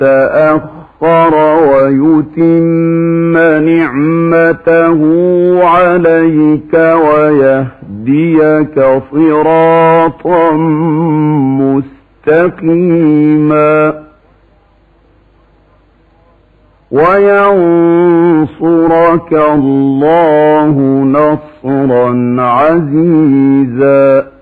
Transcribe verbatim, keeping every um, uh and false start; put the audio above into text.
تأخر ويتم نعمته عليك ويهديك صراطا مستقيما وينصرك الله نصرا عزيزا.